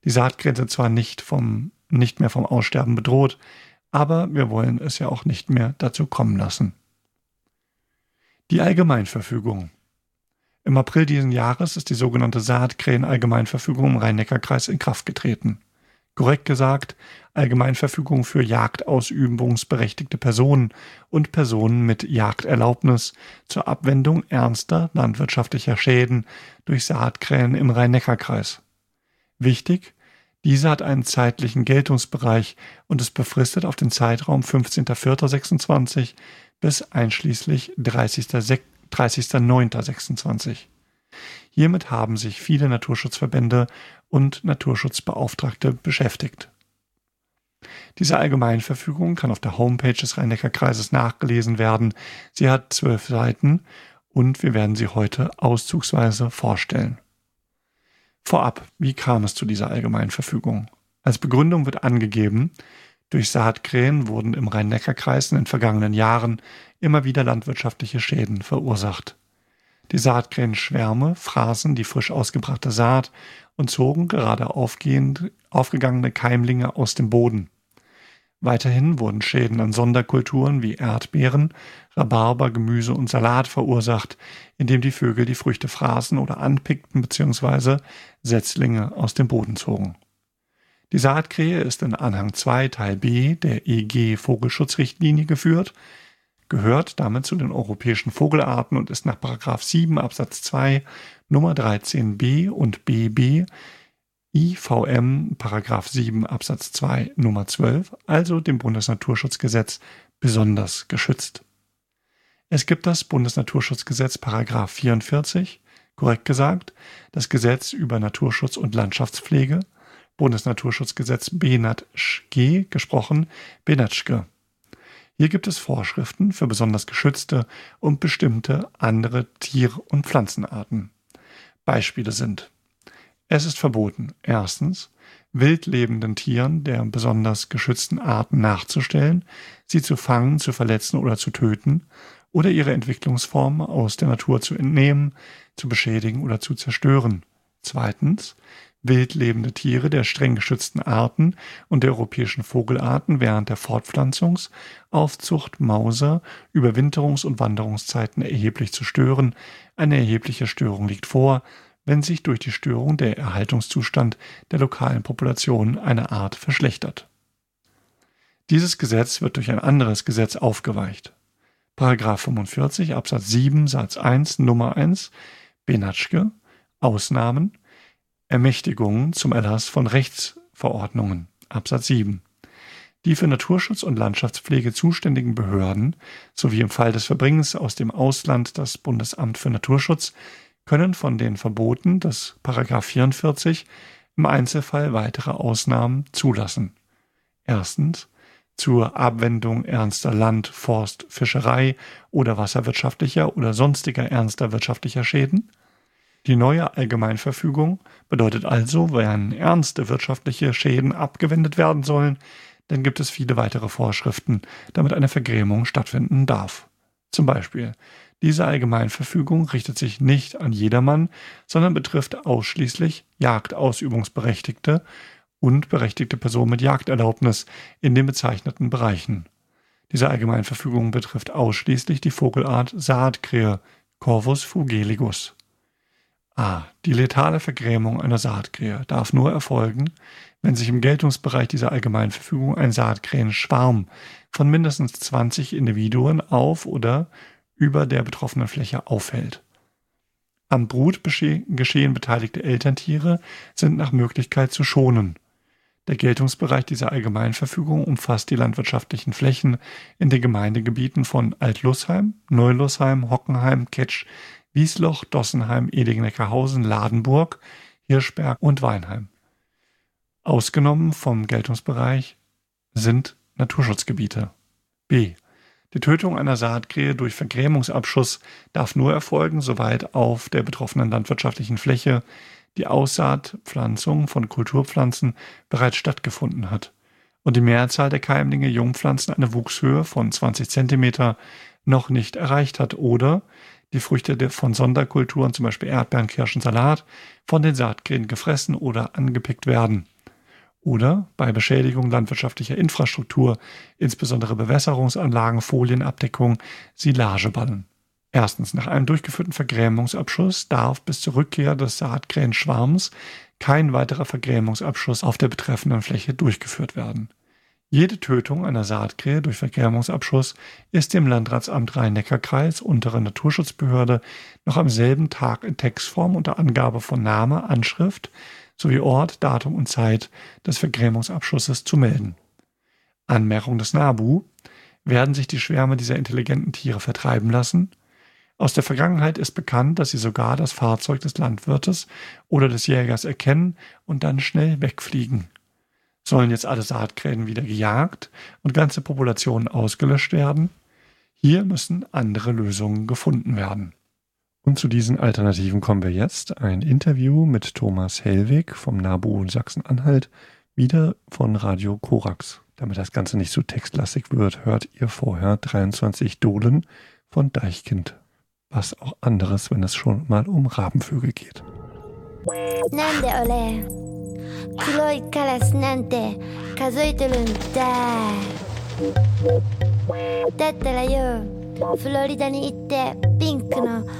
Die Saatkrähen sind zwar nicht mehr vom Aussterben bedroht, aber wir wollen es ja auch nicht mehr dazu kommen lassen. Die Allgemeinverfügung. Im April diesen Jahres ist die sogenannte Saatkrähen-Allgemeinverfügung im Rhein-Neckar-Kreis in Kraft getreten. Korrekt gesagt, Allgemeinverfügung für jagdausübungsberechtigte Personen und Personen mit Jagderlaubnis zur Abwendung ernster landwirtschaftlicher Schäden durch Saatkrähen im Rhein-Neckar-Kreis. Wichtig, diese hat einen zeitlichen Geltungsbereich und ist befristet auf den Zeitraum 15.04.26 bis einschließlich 30.09.26. Hiermit haben sich viele Naturschutzverbände und Naturschutzbeauftragte beschäftigt. Diese Allgemeinverfügung kann auf der Homepage des Rhein-Neckar-Kreises nachgelesen werden. Sie hat 12 Seiten und wir werden sie heute auszugsweise vorstellen. Vorab, wie kam es zu dieser Allgemeinverfügung? Als Begründung wird angegeben, durch Saatkrähen wurden im Rhein-Neckar-Kreis in den vergangenen Jahren immer wieder landwirtschaftliche Schäden verursacht. Die Saatkrähenschwärme fraßen die frisch ausgebrachte Saat und zogen gerade aufgegangene Keimlinge aus dem Boden. Weiterhin wurden Schäden an Sonderkulturen wie Erdbeeren, Rhabarber, Gemüse und Salat verursacht, indem die Vögel die Früchte fraßen oder anpickten bzw. Setzlinge aus dem Boden zogen. Die Saatkrähe ist in Anhang 2 Teil B der EG-Vogelschutzrichtlinie geführt, gehört damit zu den europäischen Vogelarten und ist nach § 7 Absatz 2 Nummer 13b und bb IVM § 7 Absatz 2 Nummer 12, also dem Bundesnaturschutzgesetz, besonders geschützt. Es gibt das Bundesnaturschutzgesetz § 44, korrekt gesagt, das Gesetz über Naturschutz und Landschaftspflege, Bundesnaturschutzgesetz BNatschG, gesprochen Benatschke. Hier gibt es Vorschriften für besonders geschützte und bestimmte andere Tier- und Pflanzenarten. Beispiele sind: Es ist verboten, erstens, wild lebenden Tieren der besonders geschützten Arten nachzustellen, sie zu fangen, zu verletzen oder zu töten oder ihre Entwicklungsform aus der Natur zu entnehmen, zu beschädigen oder zu zerstören. Zweitens, wild lebende Tiere der streng geschützten Arten und der europäischen Vogelarten während der Fortpflanzungs-, Aufzucht-, Mauser-, Überwinterungs- und Wanderungszeiten erheblich zu stören. Eine erhebliche Störung liegt vor, wenn sich durch die Störung der Erhaltungszustand der lokalen Population einer Art verschlechtert. Dieses Gesetz wird durch ein anderes Gesetz aufgeweicht. § 45 Absatz 7 Satz 1 Nummer 1 Benatschke Ausnahmen Ermächtigungen zum Erlass von Rechtsverordnungen Absatz 7. Die für Naturschutz und Landschaftspflege zuständigen Behörden sowie im Fall des Verbringens aus dem Ausland das Bundesamt für Naturschutz können von den Verboten des § 44 im Einzelfall weitere Ausnahmen zulassen. Erstens, zur Abwendung ernster Land-, Forst-, Fischerei- oder wasserwirtschaftlicher oder sonstiger ernster wirtschaftlicher Schäden. Die neue Allgemeinverfügung bedeutet also, wenn ernste wirtschaftliche Schäden abgewendet werden sollen, dann gibt es viele weitere Vorschriften, damit eine Vergrämung stattfinden darf. Zum Beispiel: Diese Allgemeinverfügung richtet sich nicht an jedermann, sondern betrifft ausschließlich Jagdausübungsberechtigte und berechtigte Personen mit Jagderlaubnis in den bezeichneten Bereichen. Diese Allgemeinverfügung betrifft ausschließlich die Vogelart Saatkrähe, Corvus fugeligus. Die letale Vergrämung einer Saatkrähe darf nur erfolgen, wenn sich im Geltungsbereich dieser Allgemeinverfügung ein Saatkrähenschwarm von mindestens 20 Individuen auf oder über der betroffenen Fläche aufhält. Am Brutgeschehen beteiligte Elterntiere sind nach Möglichkeit zu schonen. Der Geltungsbereich dieser Allgemeinverfügung umfasst die landwirtschaftlichen Flächen in den Gemeindegebieten von Alt-Lußheim, Neu-Lußheim, Hockenheim, Ketsch, Wiesloch, Dossenheim, Eding-Neckarhausen, Ladenburg, Hirschberg und Weinheim. Ausgenommen vom Geltungsbereich sind Naturschutzgebiete. B. Die Tötung einer Saatkrähe durch Vergrämungsabschuss darf nur erfolgen, soweit auf der betroffenen landwirtschaftlichen Fläche die Aussaatpflanzung von Kulturpflanzen bereits stattgefunden hat und die Mehrzahl der Keimlinge Jungpflanzen eine Wuchshöhe von 20 cm noch nicht erreicht hat oder die Früchte von Sonderkulturen, zum Beispiel Erdbeeren, Kirschen, Salat, von den Saatkrähen gefressen oder angepickt werden. Oder bei Beschädigung landwirtschaftlicher Infrastruktur, insbesondere Bewässerungsanlagen, Folienabdeckung, Silageballen. Erstens, nach einem durchgeführten Vergrämungsabschuss darf bis zur Rückkehr des Saatkrähenschwarms kein weiterer Vergrämungsabschuss auf der betreffenden Fläche durchgeführt werden. Jede Tötung einer Saatkrähe durch Vergrämungsabschuss ist dem Landratsamt Rhein-Neckar-Kreis, untere Naturschutzbehörde, noch am selben Tag in Textform unter Angabe von Name, Anschrift sowie Ort, Datum und Zeit des Vergrämungsabschusses zu melden. Anmerkung des NABU: Werden sich die Schwärme dieser intelligenten Tiere vertreiben lassen? Aus der Vergangenheit ist bekannt, dass sie sogar das Fahrzeug des Landwirtes oder des Jägers erkennen und dann schnell wegfliegen. Sollen jetzt alle Saatkrähen wieder gejagt und ganze Populationen ausgelöscht werden? Hier müssen andere Lösungen gefunden werden. Und zu diesen Alternativen kommen wir jetzt. Ein Interview mit Thomas Hellwig vom NABU Sachsen-Anhalt, wieder von Radio Korax. Damit das Ganze nicht so textlastig wird, hört ihr vorher 23 Dohlen von Deichkind. Was auch anderes, wenn es schon mal um Rabenvögel geht. なんで俺黒いカラスなんて数えてるんだ。だったらよフロリダに行ってピンクの